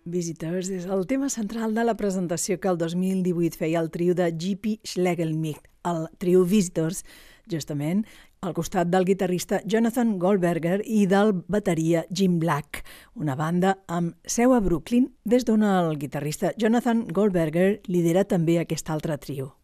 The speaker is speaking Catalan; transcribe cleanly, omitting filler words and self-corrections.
Visitors és el tema central de la presentació que el 2018 feia el trio de J.P. Schlegelmilch, el trio Visitors, justament al costat del guitarrista Jonathan Goldberger i del bateria Jim Black, una banda amb seu a Brooklyn, des d'on el guitarrista Jonathan Goldberger lidera també aquest altre trio.